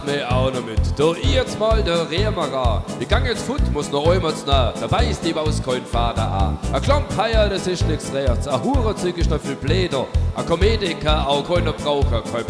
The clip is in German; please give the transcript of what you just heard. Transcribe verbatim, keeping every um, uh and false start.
mir auch noch mit. Da ich jetzt mal der Rehmacher. Ich gang jetzt fort, muss noch einmal zu nah. Dabei ist die Baus kein Vater an. Ein Klampfeier, das ist nix rechts. Ein Hurenzeug ist noch viel bläder. Ein Komediker, auch keiner Braucher, kein